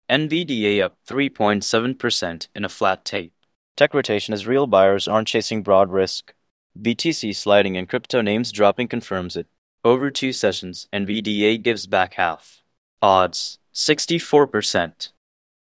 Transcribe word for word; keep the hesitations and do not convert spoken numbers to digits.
N V D A up three point seven percent in a flat tape. Tech rotation as real buyers aren't chasing broad risk. B T C sliding and crypto names dropping confirms it. Over two sessions, N V D A gives back half. Odds, sixty-four percent.